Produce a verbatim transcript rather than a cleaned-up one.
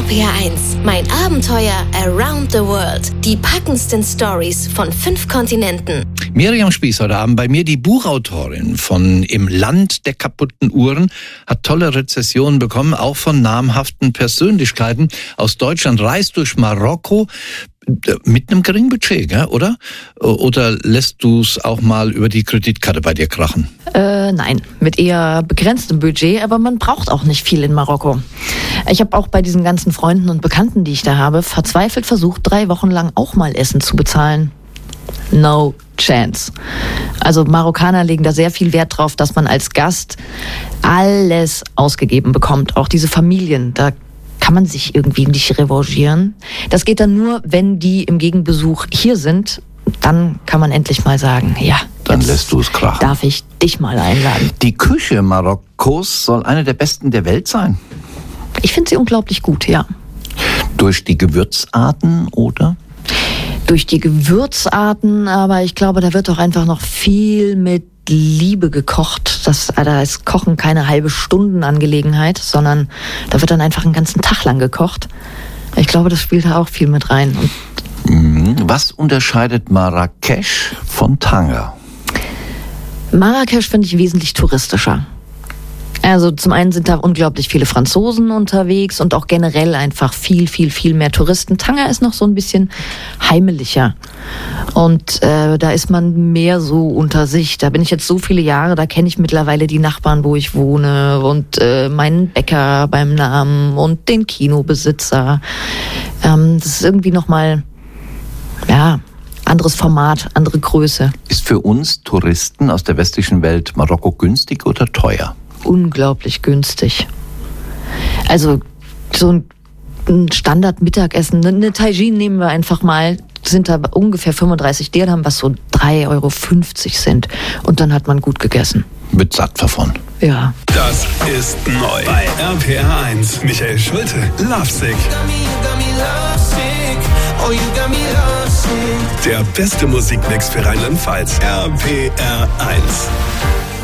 P R eins, mein Abenteuer around the world. Die packendsten Stories von fünf Kontinenten. Miriam Spieß heute Abend bei mir, die Buchautorin von Im Land der kaputten Uhren, hat tolle Rezessionen bekommen, auch von namhaften Persönlichkeiten aus Deutschland, reist durch Marokko mit einem geringen Budget, gell, oder? Oder lässt du es auch mal über die Kreditkarte bei dir krachen? Äh, nein, mit eher begrenztem Budget, aber man braucht auch nicht viel in Marokko. Ich habe auch bei diesen ganzen Freunden und Bekannten, die ich da habe, verzweifelt versucht, drei Wochen lang auch mal Essen zu bezahlen. No chance. Also Marokkaner legen da sehr viel Wert drauf, dass man als Gast alles ausgegeben bekommt. Auch diese Familien, da kann man sich irgendwie nicht revanchieren. Das geht dann nur, wenn die im Gegenbesuch hier sind. Dann kann man endlich mal sagen, ja, dann lässt du es krachen. Darf ich dich mal einladen. Die Küche Marokkos soll eine der besten der Welt sein. Ich finde sie unglaublich gut, ja. Durch die Gewürzarten oder? Durch die Gewürzarten, aber ich glaube, da wird doch einfach noch viel mit Liebe gekocht. Das, da ist Kochen keine halbe Stundenangelegenheit, sondern da wird dann einfach einen ganzen Tag lang gekocht. Ich glaube, das spielt da auch viel mit rein. Und was unterscheidet Marrakesch von Tanger? Marrakesch finde ich wesentlich touristischer. Also zum einen sind da unglaublich viele Franzosen unterwegs und auch generell einfach viel, viel, viel mehr Touristen. Tanger ist noch so ein bisschen heimeliger und äh, da ist man mehr so unter sich. Da bin ich jetzt so viele Jahre, da kenne ich mittlerweile die Nachbarn, wo ich wohne und äh, meinen Bäcker beim Namen und den Kinobesitzer. Ähm, das ist irgendwie nochmal, ja, anderes Format, andere Größe. Ist für uns Touristen aus der westlichen Welt Marokko günstig oder teuer? Unglaublich günstig. Also so ein Standard-Mittagessen, eine Tagine nehmen wir einfach mal, sind da ungefähr fünfunddreißig Dirham, was so drei Euro fünfzig sind. Und dann hat man gut gegessen. Wird satt davon. Ja. Das ist neu bei R P R eins. Michael Schulte, Lovesick. Der beste Musikmix für Rheinland-Pfalz. R P R eins.